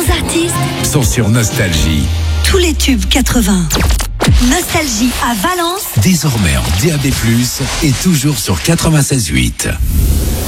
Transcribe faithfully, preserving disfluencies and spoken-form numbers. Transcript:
grands artistes sont sur Nostalgie. Tous les tubes quatre-vingts. Nostalgie à Valence. Désormais en D A B plus, et toujours sur quatre-vingt-seize huit.